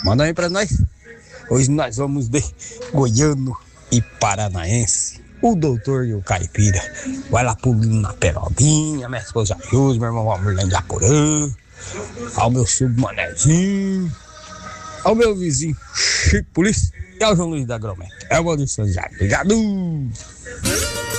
Manda aí pra nós. Hoje nós vamos de goiano e paranaense. O doutor e o caipira. Vai lá pulindo na perolinha, minha esposa Júlia, meu irmão Almirante de Aporã, ao meu submanezinho, ao meu vizinho Chico Polícia e ao João Luiz da Gromete. É o Maurício já. Obrigado!